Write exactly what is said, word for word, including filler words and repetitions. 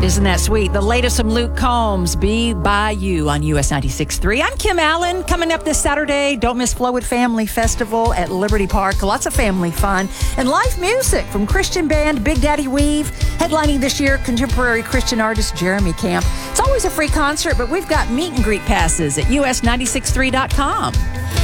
Isn't that sweet? The latest from Luke Combs, Be By You on U S ninety-six point three. I'm Kim Allen. Coming up this Saturday, don't miss Flowood Family Festival at Liberty Park. Lots of family fun. And live music from Christian band Big Daddy Weave. Headlining this year, contemporary Christian artist Jeremy Camp. It's always a free concert, but we've got meet and greet passes at U S nine six three dot com.